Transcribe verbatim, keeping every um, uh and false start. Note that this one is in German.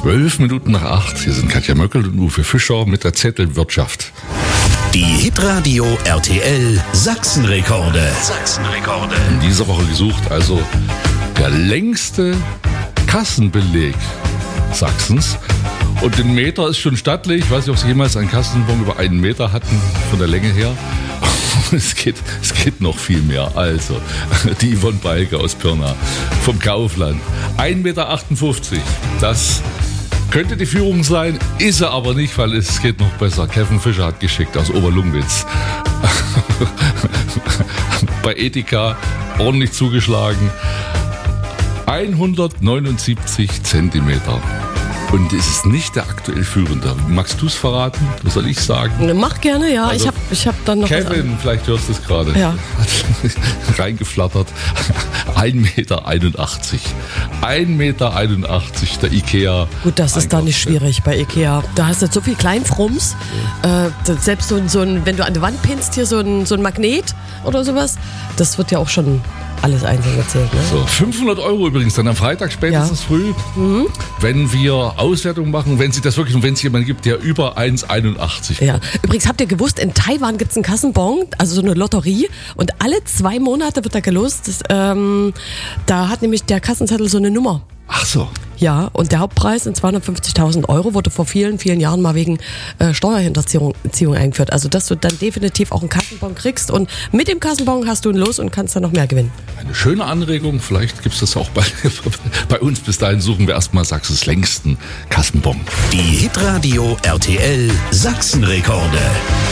Zwölf Minuten nach acht. Hier sind Katja Möckel und Uwe Fischer mit der Zettelwirtschaft. Die Hitradio R T L Sachsenrekorde. Sachsenrekorde. In dieser Woche gesucht also der längste Kassenbeleg Sachsens. Und den Meter ist schon stattlich. Ich weiß nicht, ob Sie jemals einen Kassenbon über einen Meter hatten, von der Länge her. Es geht, es geht noch viel mehr. Also, die Yvonne Balke aus Pirna vom Kaufland. ein Meter achtundfünfzig. Das könnte die Führung sein, ist er aber nicht, weil es geht noch besser. Kevin Fischer hat geschickt aus Oberlungwitz. Bei Edeka ordentlich zugeschlagen. hundertneunundsiebzig Zentimeter. Und es ist nicht der aktuell Führende. Magst du es verraten? Was soll ich sagen? Mach gerne, ja. Also ich habe ich hab dann noch Kevin, vielleicht hörst du es gerade. Ja. Hat reingeflattert. ein Meter einundachtzig. ein Meter einundachtzig, der Ikea. Gut, das ist da nicht schwierig bei Ikea. Da hast du so viel Kleinfrums. Ja. Äh, selbst so ein, so ein, wenn du an die Wand pinnst, hier so ein, so ein Magnet oder sowas, das wird ja auch schon alles einzeln erzählt. Ne? So, fünfhundert Euro übrigens dann am Freitag spätestens ja. früh, mhm. wenn wir Auswertung machen, wenn Sie das wirklich, und wenn es jemanden gibt, der über eins Komma einundachtzig Ja. Übrigens, habt ihr gewusst, in Taiwan gibt es einen Kassenbon, also so eine Lotterie, und alle zwei Monate wird da gelost. Das, ähm, da hat nämlich der Kassenzettel so eine Nummer. Ach so. Ja, und der Hauptpreis sind zweihundertfünfzigtausend Euro, wurde vor vielen, vielen Jahren mal wegen äh, Steuerhinterziehung Ziehung eingeführt. Also, dass du dann definitiv auch einen Kassenbon kriegst, und mit dem Kassenbon hast du ein Los und kannst dann noch mehr gewinnen. Eine schöne Anregung, vielleicht gibt es das auch bei, bei uns. Bis dahin suchen wir erstmal Sachsens längsten Kassenbon. Die Hitradio R T L Sachsenrekorde.